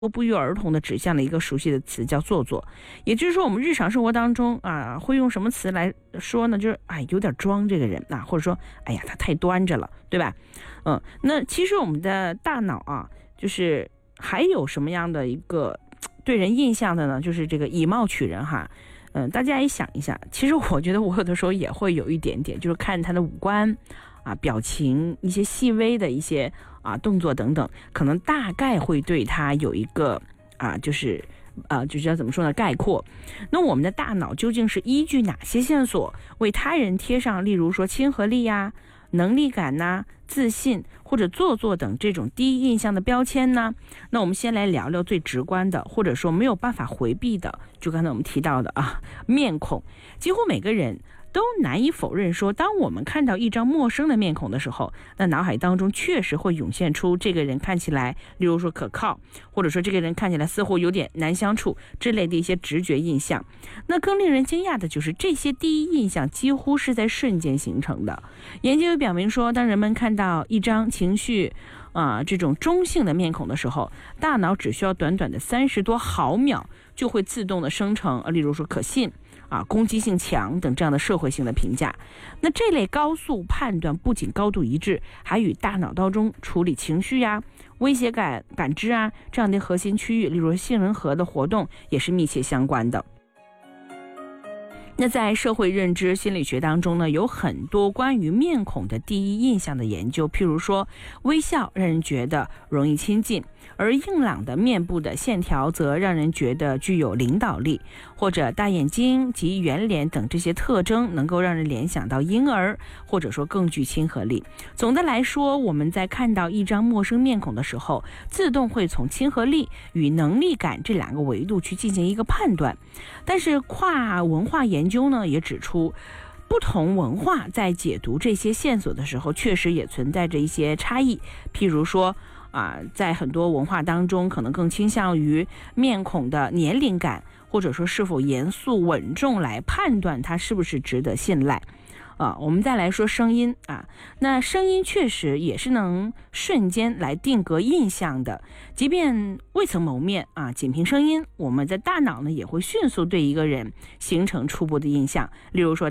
不约而同的指向了一个熟悉的词，叫做作。也就是说，我们日常生活当中啊，会用什么词来说呢？就是有点装这个人啊，或者说他太端着了，对吧？那其实我们的大脑啊，就是还有什么样的一个对人印象的呢？就是这个以貌取人哈。大家也想一下，其实我觉得我有的时候也会有一点点，就是看他的五官啊、表情、一些细微的一些动作等等，可能大概会对他有一个就是要怎么说呢？概括。那我们的大脑究竟是依据哪些线索为他人贴上，例如说亲和力呀、能力感呐、自信或者做作等这种第一印象的标签呢？那我们先来聊聊最直观的，或者说没有办法回避的，就刚才我们提到的面孔。几乎每个人都难以否认说，当我们看到一张陌生的面孔的时候，那脑海当中确实会涌现出这个人看起来，例如说可靠，或者说这个人看起来似乎有点难相处之类的一些直觉印象。那更令人惊讶的就是，这些第一印象几乎是在瞬间形成的。研究表明说，当人们看到一张情绪这种中性的面孔的时候，大脑只需要短短的30多毫秒就会自动的生成例如说可信攻击性强等这样的社会性的评价。那这类高速判断不仅高度一致，还与大脑当中处理情绪威胁感知这样的核心区域，例如杏仁核的活动也是密切相关的。那在社会认知心理学当中呢，有很多关于面孔的第一印象的研究，譬如说微笑让人觉得容易亲近，而硬朗的面部的线条则让人觉得具有领导力，或者大眼睛及圆脸等这些特征能够让人联想到婴儿，或者说更具亲和力。总的来说，我们在看到一张陌生面孔的时候，自动会从亲和力与能力感这2个维度去进行一个判断。但是跨文化研究呢也指出，不同文化在解读这些线索的时候，确实也存在着一些差异。譬如说在很多文化当中，可能更倾向于面孔的年龄感，或者说是否严肃稳重来判断它是不是值得信赖。我们再来说声音那声音确实也是能瞬间来定格印象的，即便未曾谋面仅凭声音，我们的大脑呢也会迅速对一个人形成初步的印象。例如说